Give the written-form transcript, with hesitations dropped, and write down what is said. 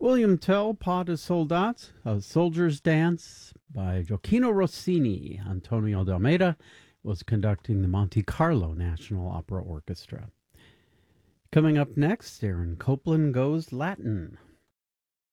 William Tell, Pas de Soldat, A Soldier's Dance by Gioacchino Rossini. Antonio de Almeida was conducting the Monte Carlo National Opera Orchestra. Coming up next, Aaron Copland Goes Latin